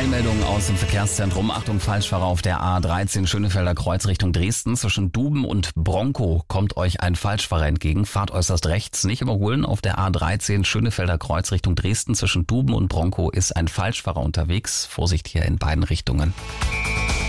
Eilmeldung aus dem Verkehrszentrum. Achtung, Falschfahrer auf der A13 Schönefelder Kreuz Richtung Dresden. Zwischen Duben und Bronkow kommt euch ein Falschfahrer entgegen. Fahrt äußerst rechts, nicht überholen. Auf der A13 Schönefelder Kreuz Richtung Dresden. Zwischen Duben und Bronkow ist ein Falschfahrer unterwegs. Vorsicht hier in beiden Richtungen.